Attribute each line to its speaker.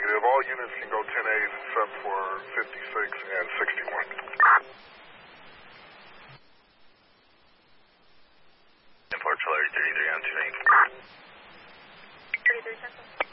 Speaker 1: Negative. All units can go 10-8 except for 56 and 61.
Speaker 2: Import Flurry 33 on 28.
Speaker 3: 33 Central.